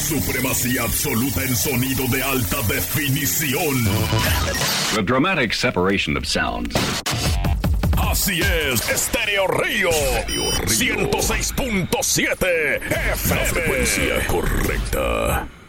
Supremacía absoluta en sonido de alta definición. The dramatic separation of sounds. Así es, Estéreo Río. 106.7 FM. La frecuencia correcta.